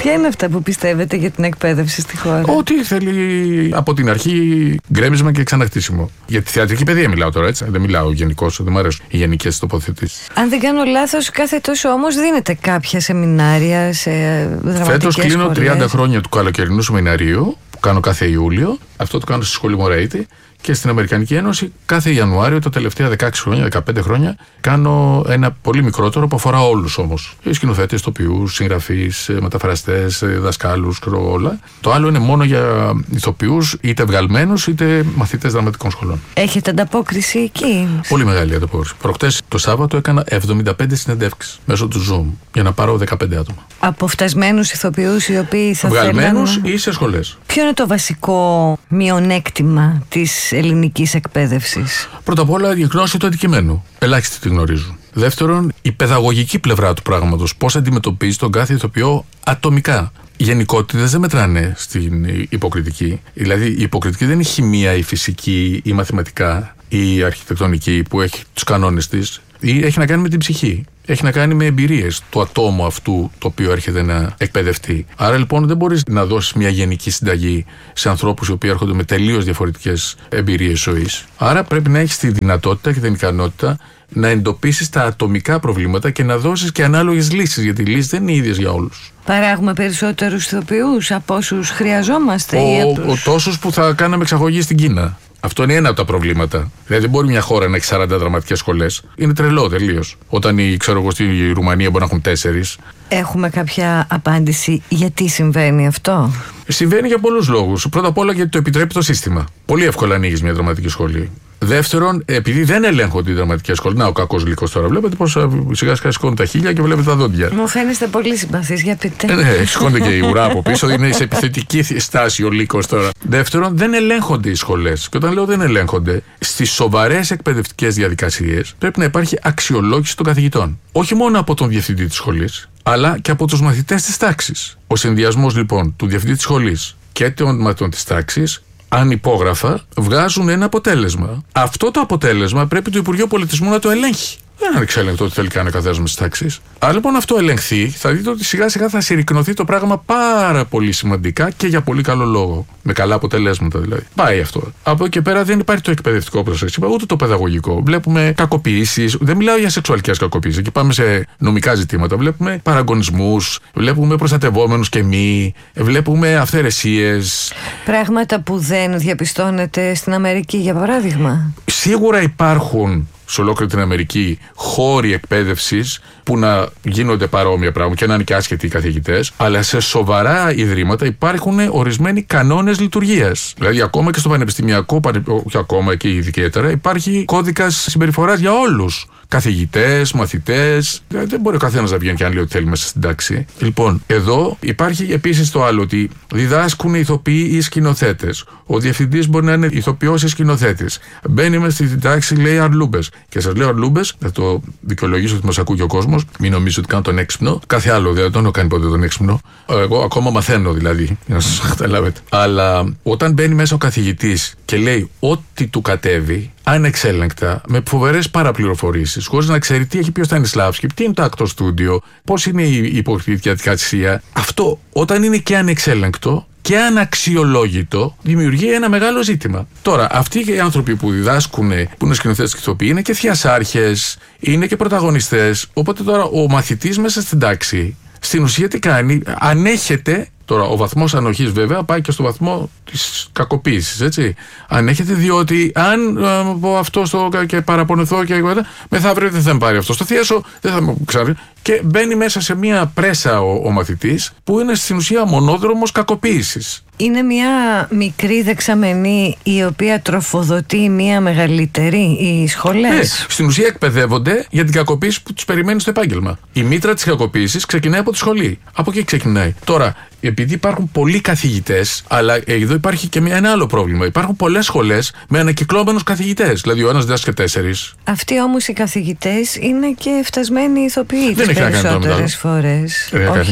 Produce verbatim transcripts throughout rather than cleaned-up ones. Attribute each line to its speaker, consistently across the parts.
Speaker 1: Ποια είναι αυτά που πιστεύετε για την εκπαίδευση στη χώρα?
Speaker 2: Ότι θέλει από την αρχή γκρέμισμα και ξαναχτίσιμο. Για τη θεατρική παιδεία μιλάω τώρα, έτσι. Δεν μιλάω γενικώς, δεν μου αρέσουν οι γενικές τοποθετήσεις.
Speaker 1: Αν δεν κάνω λάθος, κάθε τόσο όμως δίνετε κάποια σεμινάρια σε δραματικές σχολές.
Speaker 2: Φέτος κλείνω τριάντα χρόνια του καλοκαιρινού σεμιναρίου που κάνω κάθε Ιούλιο. Αυτό το κάνω στη σχολή Μωρέιτη. Και στην Αμερικανική Ένωση κάθε Ιανουάριο τα τελευταία δεκαέξι χρόνια, δεκαπέντε χρόνια κάνω ένα πολύ μικρότερο που αφορά όλους όμως. Σκηνοθέτες, τοπιούς, συγγραφείς, μεταφραστές, δασκάλους, όλα. Το άλλο είναι μόνο για ηθοποιούς, είτε βγαλμένους είτε μαθητές δραματικών σχολών.
Speaker 1: Έχετε ανταπόκριση εκεί?
Speaker 2: Πολύ μεγάλη ανταπόκριση. Προχτές το Σάββατο έκανα εβδομήντα πέντε συνεντεύξεις μέσω του Zoom για να πάρω δεκαπέντε άτομα.
Speaker 1: Από φτασμένους ηθοποιούς οι οποίοι θα
Speaker 2: βγαλμένους
Speaker 1: θέλαν...
Speaker 2: ή σε σχολές.
Speaker 1: Ποιο είναι το βασικό μειονέκτημα της ελληνικής εκπαίδευσης?
Speaker 2: Πρώτα απ' όλα η γνώση του αντικειμένου. Ελάχιστοι τη γνωρίζουν. Δεύτερον, η παιδαγωγική πλευρά του πράγματος. Πώς αντιμετωπίζει τον κάθε ηθοποιό ατομικά. Οι γενικότητες δεν μετράνε στην υποκριτική. Δηλαδή, η υποκριτική δεν είναι η χημεία, η φυσική, η μαθηματικά, η αρχιτεκτονική που έχει τους κανόνες της. Ή έχει να κάνει με την ψυχή. Έχει να κάνει με εμπειρίες του ατόμου αυτού το οποίο έρχεται να εκπαιδευτεί. Άρα λοιπόν δεν μπορείς να δώσεις μια γενική συνταγή σε ανθρώπους οι οποίοι έρχονται με τελείως διαφορετικές εμπειρίες ζωής. Άρα πρέπει να έχεις τη δυνατότητα και την ικανότητα να εντοπίσεις τα ατομικά προβλήματα και να δώσεις και ανάλογες λύσεις, γιατί οι λύσεις δεν είναι ίδιες για όλους.
Speaker 1: Παράγουμε περισσότερους ηθοποιούς από όσους χρειαζόμαστε?
Speaker 2: Ο,
Speaker 1: ή από τους...
Speaker 2: ο τόσους που θα κάναμε εξαγωγή στην Κίνα. Αυτό είναι ένα από τα προβλήματα. Δηλαδή δεν μπορεί μια χώρα να έχει σαράντα δραματικές σχολές. Είναι τρελό τελείως. Όταν οι, ξέρω εγώ, στη Ρουμανία μπορεί να έχουν τέσσερις.
Speaker 1: Έχουμε κάποια απάντηση γιατί συμβαίνει αυτό?
Speaker 2: Συμβαίνει για πολλούς λόγους. Πρώτα απ' όλα γιατί το επιτρέπει το σύστημα. Πολύ εύκολα ανοίγεις μια δραματική σχολή. Δεύτερον, επειδή δεν ελέγχονται οι δραματικές σχολές. Να, ο κακός γλυκός τώρα. Βλέπετε πως σιγά σιγά σηκώνουν τα χείλια και βλέπετε τα δόντια.
Speaker 1: Μου φαίνεστε πολύ συμπαθής, για πείτε.
Speaker 2: Ε, ναι, σηκώνεται και η ουρά από πίσω. Είναι σε επιθετική στάση ο λύκος τώρα. Δεύτερον, δεν ελέγχονται οι σχολές. Και όταν λέω δεν ελέγχονται, στις σοβαρές εκπαιδευτικές διαδικασίες πρέπει να υπάρχει αξιολόγηση των καθηγητών. Όχι μόνο από τον διευθυντή της σχολής, αλλά και από τους μαθητές της τάξης. Ο συνδυασμός λοιπόν του διευθυντή της σχολής και των μαθητών της τάξης, ανυπόγραφα, βγάζουν ένα αποτέλεσμα. Αυτό το αποτέλεσμα πρέπει το Υπουργείο Πολιτισμού να το ελέγχει. Δεν είναι ανεξέλεγκτο ότι θέλει κανένα καθένα με τις τάξεις. Αν λοιπόν αυτό ελεγχθεί, θα δείτε ότι σιγά σιγά θα συρρικνωθεί το πράγμα πάρα πολύ σημαντικά και για πολύ καλό λόγο. Με καλά αποτελέσματα δηλαδή. Πάει αυτό. Από εκεί και πέρα δεν υπάρχει το εκπαιδευτικό, όπως σας είπα, ούτε το παιδαγωγικό. Βλέπουμε κακοποιήσεις. Δεν μιλάω για σεξουαλικές κακοποιήσεις. Εκεί πάμε σε νομικά ζητήματα. Βλέπουμε παραγωνισμούς, βλέπουμε προστατευόμενους και μη, βλέπουμε αυθαιρεσίες.
Speaker 1: Πράγματα που δεν διαπιστώνεται στην Αμερική, για παράδειγμα.
Speaker 2: Σίγουρα υπάρχουν σε ολόκληρη την Αμερική χώροι εκπαίδευσης που να γίνονται παρόμοια πράγματα και να είναι και άσχετοι οι καθηγητές, αλλά σε σοβαρά ιδρύματα υπάρχουν ορισμένοι κανόνες λειτουργίας. Δηλαδή, ακόμα και στο πανεπιστημιακό, όχι ακόμα και ιδιαίτερα, υπάρχει κώδικας συμπεριφοράς για όλους. Καθηγητές, μαθητές. Δεν μπορεί ο καθένας να βγαίνει και να λέει ότι θέλει μέσα στην τάξη. Λοιπόν, εδώ υπάρχει επίσης το άλλο, ότι διδάσκουν ηθοποιοί ή σκηνοθέτες. Ο διευθυντής μπορεί να είναι ηθοποιός ή σκηνοθέτης. Μπαίνει μέσα στην τάξη, λέει αρλούμπες. Και σας λέω αρλούμπες, θα το δικαιολογήσω ότι μας ακούει και ο κόσμος. Μην νομίζω ότι κάνω τον έξυπνο. Κάθε άλλο, δεν τον έχω κάνει ποτέ τον έξυπνο. Εγώ ακόμα μαθαίνω δηλαδή, για να σας καταλάβετε. Αλλά όταν μπαίνει μέσα ο καθηγητής και λέει ό,τι του κατέβει, ανεξέλεγκτα, με φοβερές παραπληροφορήσεις, χωρίς να ξέρει τι έχει πει ο Στανισλάβσκι, τι είναι το actor studio, πώς είναι η υποκριτική διαδικασία. Αυτό, όταν είναι και ανεξέλεγκτο και αναξιολόγητο, δημιουργεί ένα μεγάλο ζήτημα. Τώρα, αυτοί οι άνθρωποι που διδάσκουν, που είναι σκηνοθέτες και ηθοποιοί, είναι και θειασάρχες, είναι και πρωταγωνιστές. Οπότε τώρα ο μαθητής μέσα στην τάξη, στην ουσία τι κάνει, ανέχεται. Τώρα, ο βαθμός ανοχής βέβαια πάει και στο βαθμό της κακοποίησης, έτσι. Ανέχεται, διότι αν ε, πω αυτό στο, και παραπονεθώ και μεθαύριο δεν θα με πάρει αυτό στο θίασο, δεν θα με ξέρει. Και μπαίνει μέσα σε μια πρέσα ο, ο μαθητής που είναι στην ουσία μονόδρομος κακοποίησης.
Speaker 1: Είναι μια μικρή δεξαμενή η οποία τροφοδοτεί μια μεγαλύτερη, οι σχολές.
Speaker 2: Ναι, στην ουσία εκπαιδεύονται για την κακοποίηση που τους περιμένει στο επάγγελμα. Η μήτρα της κακοποίησης ξεκινάει από τη σχολή. Από εκεί ξεκινάει. Τώρα, επειδή υπάρχουν πολλοί καθηγητές, αλλά εδώ υπάρχει και ένα άλλο πρόβλημα. Υπάρχουν πολλές σχολές με ανακυκλώμενους καθηγητές. Δηλαδή, ο ένας διδάσκει τέσσερις.
Speaker 1: Αυτοί όμως οι καθηγητές είναι και φτασμένοι ηθοποιοί τις
Speaker 2: περισσότερες
Speaker 1: φορές.
Speaker 2: Δεν
Speaker 1: Όχι.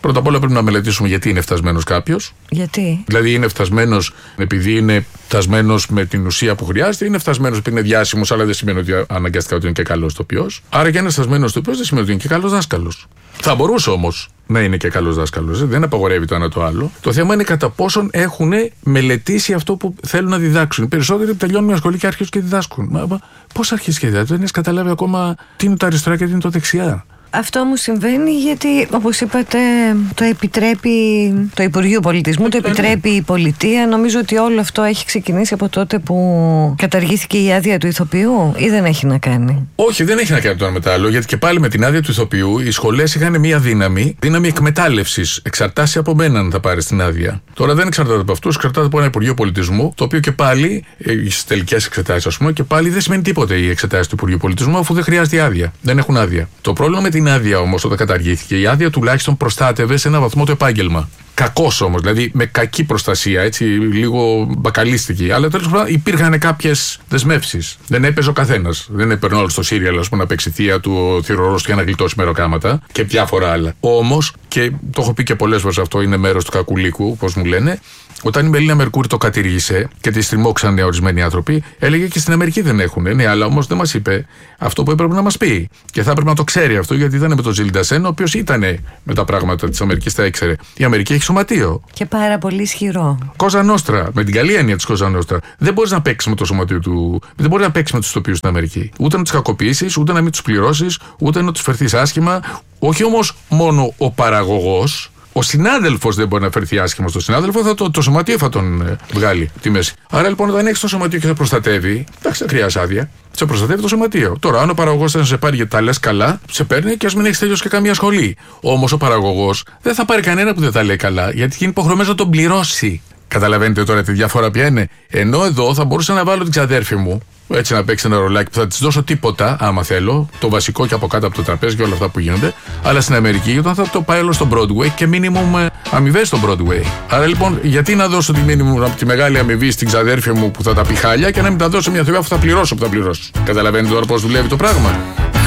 Speaker 2: Πρώτα απ' όλα πρέπει να μελετήσουμε γιατί είναι φτασμένος κάποιος.
Speaker 1: Γιατί?
Speaker 2: Δηλαδή, είναι φτασμένος επειδή είναι φτασμένος με την ουσία που χρειάζεται, είναι φτασμένος επειδή είναι διάσημος, αλλά δεν σημαίνει ότι αναγκαστικά ότι είναι και καλός ηθοποιός. Άρα, και ένα φτασμένος ηθοποιός δεν σημαίνει ότι είναι και καλός δάσκαλος. Θα μπορούσε όμως να είναι και καλός δάσκαλος. Δεν απαγορεύει το ένα το άλλο. Το θέμα είναι κατά πόσον έχουν μελετήσει αυτό που θέλουν να διδάξουν. Οι περισσότεροι που τελειώνουν μια σχολή και αρχίζουν και διδάσκουν. Πώς αρχίζει και διδάσκουν? Δεν έχει καταλάβει ακόμα τι είναι το αριστερά και τι είναι το δεξιά.
Speaker 1: Αυτό μου συμβαίνει γιατί, όπως είπατε, το επιτρέπει το Υπουργείο Πολιτισμού, το επιτρέπει η πολιτεία. Νομίζω ότι όλο αυτό έχει ξεκινήσει από τότε που καταργήθηκε η άδεια του ηθοποιού, ή δεν έχει να κάνει?
Speaker 2: Όχι, δεν έχει να κάνει το ένα με το άλλο, γιατί και πάλι με την άδεια του ηθοποιού οι σχολές είχαν μία δύναμη, δύναμη εκμετάλλευσης. Εξαρτάσαι από μένα αν θα πάρεις την άδεια. Τώρα δεν εξαρτάται από αυτούς, εξαρτάται από ένα Υπουργείο Πολιτισμού, το οποίο και πάλι, στις τελικές εξετάσεις, ας πούμε, και πάλι δεν σημαίνει τίποτε οι εξετάσεις του Υπουργείου Πολιτισμού, αφού δεν χρειάζεται άδεια. Δεν έχουν άδεια. Το πρόβλημα με την Η άδεια όμως, όταν καταργήθηκε, η άδεια τουλάχιστον προστάτευε σε έναν βαθμό το επάγγελμα. Κακός όμως, δηλαδή με κακή προστασία, έτσι, λίγο μπακαλίστικη. Αλλά τέλος πάντων υπήρχαν κάποιες δεσμεύσεις. Δεν έπαιζε ο καθένας. Δεν έπαιρνε όλο στο σύριαλ, ας πούμε, να παίξει θεία του ο θηρορός για να γλιτώσει μεροκάματα και διάφορα άλλα. Όμως, και το έχω πει και πολλές φορές αυτό, είναι μέρος του κακουλίκου, όπως μου λένε. Όταν η Μελίνα Μερκούρη το κατήργησε και τη στριμώξανε ορισμένοι άνθρωποι, έλεγε και στην Αμερική δεν έχουν. Ναι, αλλά όμως δεν μας είπε αυτό που έπρεπε να μας πει. Και θα έπρεπε να το ξέρει αυτό, γιατί ήταν με τον Τζιλ Ντασέν, ο οποίος ήταν με τα πράγματα της Αμερικής, τα ήξερε. Η Αμερική έχει σωματείο.
Speaker 1: Και πάρα πολύ ισχυρό.
Speaker 2: Κόζα Νόστρα, με την καλή έννοια της Κόζα Νόστρα. Δεν μπορείς να παίξεις με το σωματείο του. Δεν μπορείς να παίξεις με τους ηθοποιούς στην Αμερική. Ούτε να τους κακοποιήσεις, ούτε να μην τους πληρώσεις, ούτε να τους φερθείς άσχημα. Όχι όμως μόνο ο παραγωγός. Ο συνάδελφος δεν μπορεί να φερθεί άσχημα στο συνάδελφο, θα το, το σωματείο θα τον ε, βγάλει τη μέση. Άρα λοιπόν, όταν έχεις το σωματείο και σε προστατεύει, εντάξει, δεν χρειάζεται άδεια. Σε προστατεύει το σωματείο. Τώρα, αν ο παραγωγός θα σε πάρει γιατί τα λες καλά, σε παίρνει και ας μην έχεις τελειώσει και καμία σχολή. Όμως ο παραγωγός δεν θα πάρει κανένα που δεν τα λέει καλά, γιατί είναι υποχρεωμένος να τον πληρώσει. Καταλαβαίνετε τώρα τη διαφορά ποια είναι? Ενώ εδώ θα μπορούσα να βάλω την ξαδέρφη μου, έτσι να παίξει ένα ρολάκι που θα της δώσω τίποτα, άμα θέλω, το βασικό και από κάτω από το τραπέζι και όλα αυτά που γίνονται. Αλλά στην Αμερική, όταν θα το πάει όλο στο Broadway και minimum αμοιβές στο Broadway. Άρα λοιπόν, γιατί να δώσω τη minimum, τη μεγάλη αμοιβή στην ξαδέρφη μου που θα τα πει χάλια και να μην τα δώσω μια θεία που θα πληρώσω που θα πληρώσω? Καταλαβαίνετε τώρα πώς δουλεύει το πράγμα?